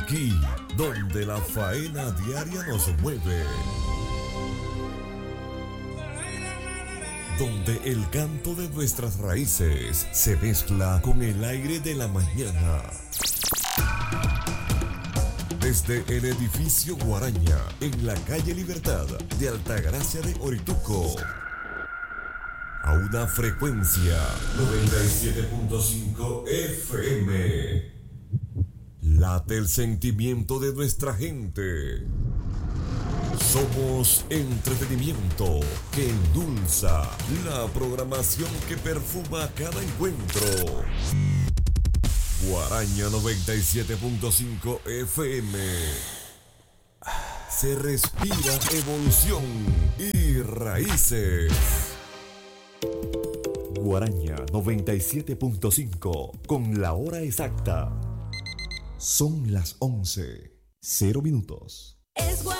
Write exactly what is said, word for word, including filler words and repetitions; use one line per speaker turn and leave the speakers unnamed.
Aquí, donde la faena diaria nos mueve. Donde el canto de nuestras raíces se mezcla con el aire de la mañana. Desde el edificio Guaraña, en la calle Libertad de Altagracia de Orituco, a una frecuencia noventa y siete punto cinco F M. Late el sentimiento de nuestra gente. Somos entretenimiento que endulza la programación que perfuma cada encuentro. Guaraña noventa y siete punto cinco F M. Se respira evolución y raíces. Guaraña noventa y siete punto cinco, con la hora exacta. Son las once, cero minutos.